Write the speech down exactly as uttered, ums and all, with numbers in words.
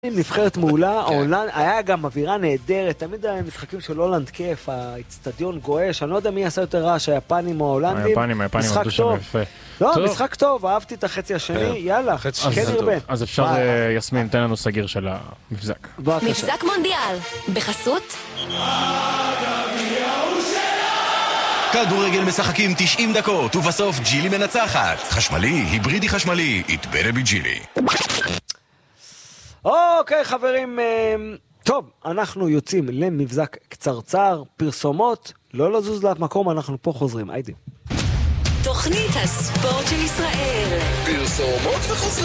נבחרת מעולה, היה גם אווירה נהדרת, תמיד המשחקים של הולנד כיף, האצטדיון גועש, אני לא יודע מי יעשה יותר רעש, היפנים או ההולנדים. היפנים, היפנים עבדו שם יפה. לא, משחק טוב, אהבתי את החצי השני, יאללה, כן ירבה. אז אפשר, יסמין, תן לנו סגיר של המבזק. מבזק מונדיאל, בחסות כדורגל משחקים תשעים דקות, ובסוף ג'ילי מנצחת. חשמלי, היברידי חשמלי, it better be ג'ילי. אוקיי חברים, טוב, אנחנו יוצאים למבזק קצרצר, פרסומות, לא לזוז למקום, אנחנו פה חוזרים, היידי. תוכנית הספורט של ישראל. פרסומות וחוזרים.